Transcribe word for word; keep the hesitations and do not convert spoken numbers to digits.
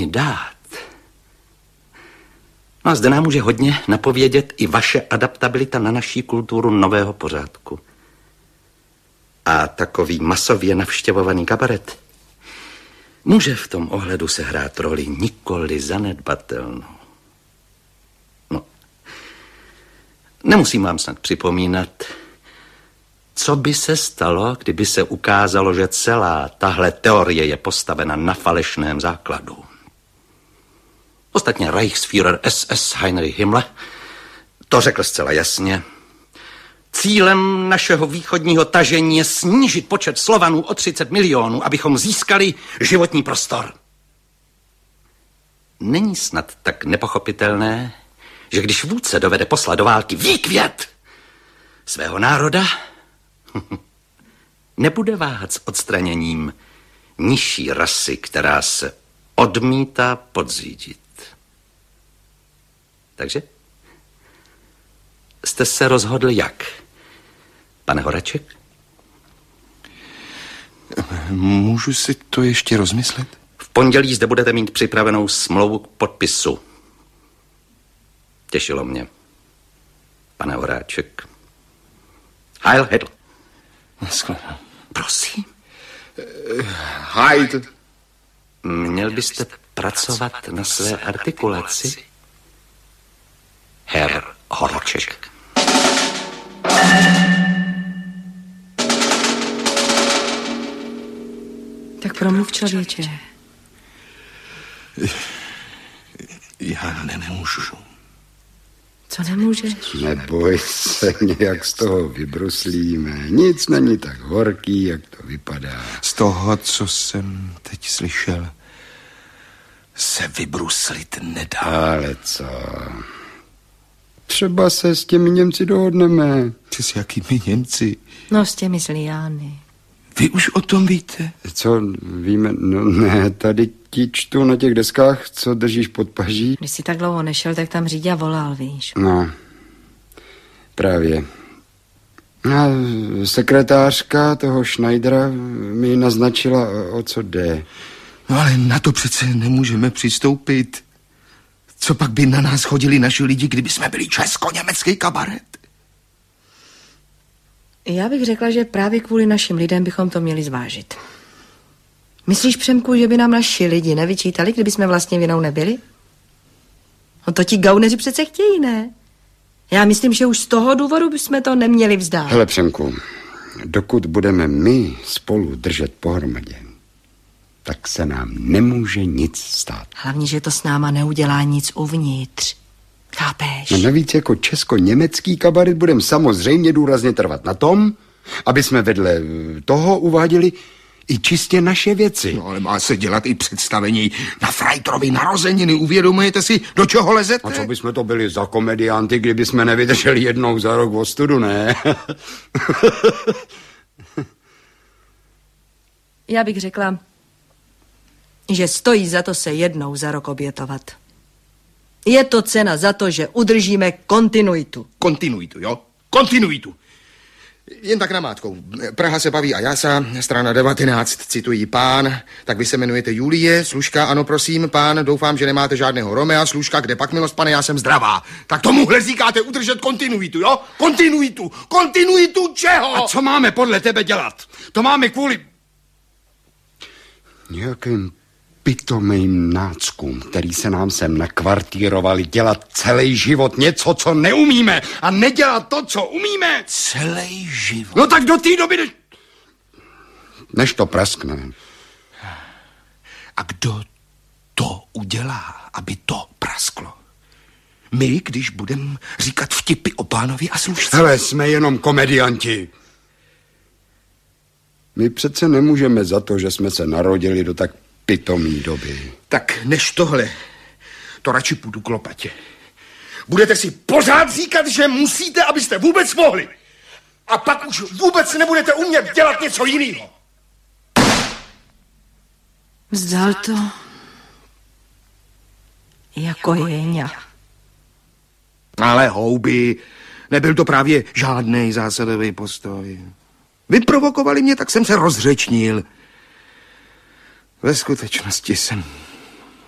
schopni dát. No a zde nám může hodně napovědět i vaše adaptabilita na naší kulturu nového pořádku. A takový masově navštěvovaný kabaret může v tom ohledu sehrát roli nikoli zanedbatelnou. No, nemusím vám snad připomínat, co by se stalo, kdyby se ukázalo, že celá tahle teorie je postavena na falešném základu. Ostatně Reichsführer S S Heinrich Himmler to řekl zcela jasně. Cílem našeho východního tažení je snížit počet Slovanů o třicet milionů, abychom získali životní prostor. Není snad tak nepochopitelné, že když vůdce dovede poslat do války výkvět svého národa, nebude váhat s odstraněním nižší rasy, která se odmítá podzřídit. Takže jste se rozhodl jak, pane Horaček? Můžu si to ještě rozmyslet? V pondělí zde budete mít připravenou smlouvu k podpisu. Těšilo mě, pane Horáček. Heil Hitler. Naschledanou. Prosím. Heil. Měl byste pracovat na své artikulaci, Herr Horaček. Tak promluv, člověče. Já nemůžu. Co nemůžeš? Neboj se, nějak z toho vybruslíme. Nic není tak horký, jak to vypadá. Z toho, co jsem teď slyšel, se vybruslit nedá. Ale co? Třeba se s těmi Němci dohodneme. S jakými Němci? No, s těmi Sliány. Vy už o tom víte? Co víme? No ne, tady ti čtu na těch deskách, co držíš pod paží. Když jsi tak dlouho nešel, tak tam řídě volal, víš. No, právě. A sekretářka toho Schneidera mi naznačila, o co jde. No ale na to přece nemůžeme přistoupit. Co pak by na nás chodili naši lidi, kdyby jsme byli česko-německý kabaret? Já bych řekla, že právě kvůli našim lidem bychom to měli zvážit. Myslíš, Přemku, že by nám naši lidi nevyčítali, kdyby jsme vlastně vinou nebyli? No to ti gauneři přece chtějí, ne? Já myslím, že už z toho důvodu bychom to neměli vzdát. Hele, Přemku, dokud budeme my spolu držet pohromadě, tak se nám nemůže nic stát. Hlavně, že to s náma neudělá nic uvnitř. Chápeš? No navíc jako česko-německý kabaret budeme samozřejmě důrazně trvat na tom, aby jsme vedle toho uváděli i čistě naše věci. No ale má se dělat i představení na Frajtrovi narozeniny. Uvědomujete si, do čeho lezete? A co bychom to byli za komedianty, kdyby jsme nevydrželi jednou za rok v ostudu, ne? Já bych řekla, že stojí za to se jednou za rok obětovat. Je to cena za to, že udržíme kontinuitu. Kontinuitu, jo? Kontinuitu. Jen tak namátkou. Praha se baví a jása, strana devatenáct, citují pán, tak vy se jmenujete Julie, služka, ano prosím, pán, doufám, že nemáte žádného Romea, služka, kde pak milost, pane, já jsem zdravá. Tak tomuhle říkáte udržet kontinuitu, jo? Kontinuitu, kontinuitu čeho? A co máme podle tebe dělat? To máme kvůli nějakým pitomým náckům, který se nám sem nakvartírovali, dělat celý život něco, co neumíme a nedělat to, co umíme. Celý život? No tak do té doby, než, než to praskne. A kdo to udělá, aby to prasklo? My, když budeme říkat vtipy o pánovi a služce. Hele, jsme jenom komedianti. My přece nemůžeme za to, že jsme se narodili do tak pitomý doby. Tak než tohle, to radši půjdu k lopatě. Budete si pořád říkat, že musíte, abyste vůbec mohli. A pak už vůbec nebudete umět dělat něco jiného. Vzdal to jako jeňa. Ale houby, nebyl to právě žádnej zásadový postoj. Vyprovokovali mě, tak jsem se rozřečnil. Ve skutečnosti jsem